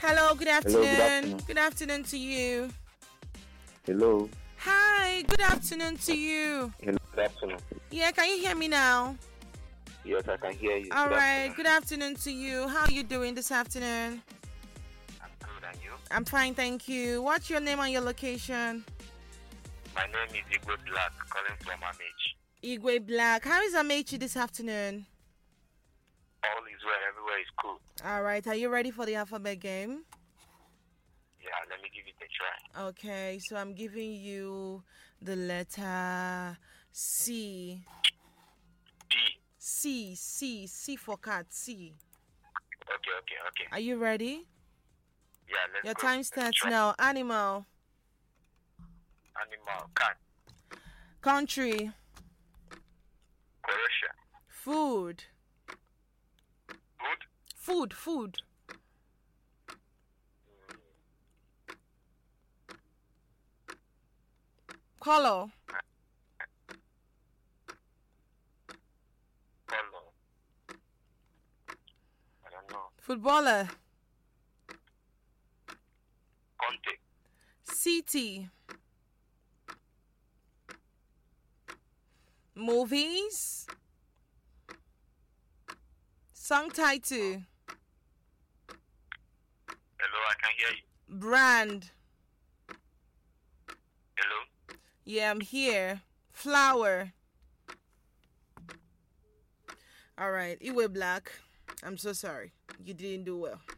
Hello, good Hello, good afternoon. afternoon. Good afternoon to you. Hello. Hi, good afternoon to you. Hello, good afternoon. Yeah, can you hear me now? Yes, I can hear you. All Good right, afternoon. good afternoon to you. How are you doing this afternoon? I'm good, and you? I'm fine, thank you. What's your name and your location? My name is Igwe Black, calling from Amage. Igwe Black. How is Amechi this afternoon? All is well, everywhere is cool. All right, are you ready for the alphabet game? Yeah, let me give it a try. Okay, so I'm giving you the letter C. P. C for cat, C. Okay. Are you ready? Yeah, let's Your go. time Let's starts try. now. Animal, Animal, cat, country, Croatia, food, food, food, color, color. I don't know. footballer, Conte, city, movies, song title, hello, I can hear you. brand. Hello. Yeah, I'm here. Flower. All right, Iwe Black. I'm so sorry. You didn't do well.